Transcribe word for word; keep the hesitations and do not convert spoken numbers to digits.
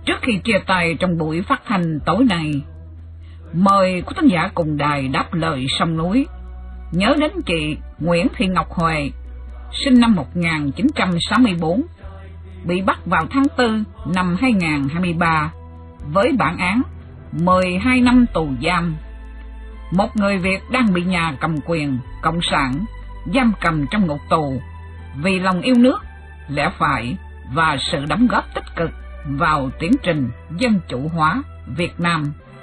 Trước khi chia tay trong buổi phát thanh tối nay, mời quý khán giả cùng đài đáp lời sông núi nhớ đến chị Nguyễn Thị Ngọc Huệ, sinh năm một nghìn chín trăm sáu mươi tư, bị bắt vào tháng tư năm hai nghìn không trăm hai mươi ba với bản án mười hai năm tù giam. Một người Việt đang bị nhà cầm quyền cộng sản giam cầm trong ngục tù vì lòng yêu nước, lẽ phải và sự đóng góp tích cực vào tiến trình dân chủ hóa Việt Nam.